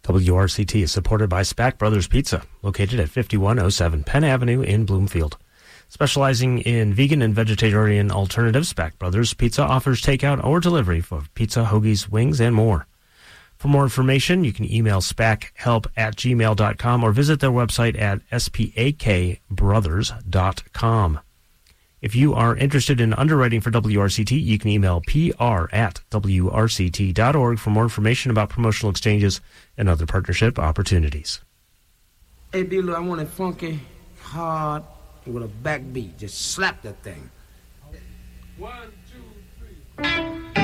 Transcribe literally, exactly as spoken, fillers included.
W R C T is supported by Spack Brothers Pizza, located at fifty-one oh seven Penn Avenue in Bloomfield. Specializing in vegan and vegetarian alternatives, Spack Brothers Pizza offers takeout or delivery for pizza, hoagies, wings, and more. For more information, you can email spackhelp at gmail dot com or visit their website at spakbrothers dot com. If you are interested in underwriting for W R C T, you can email pr at w r c t dot org for more information about promotional exchanges and other partnership opportunities. Hey, D-Lo, I want it funky, hard, with a backbeat. Just slap that thing. One, two, three.